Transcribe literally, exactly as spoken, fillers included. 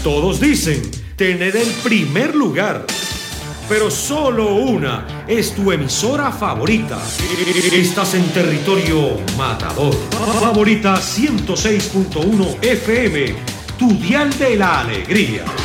Todos dicen tener el primer lugar, pero solo una es tu emisora favorita. Estás en territorio matador. Favorita ciento seis punto uno F M, tu dial de la alegría.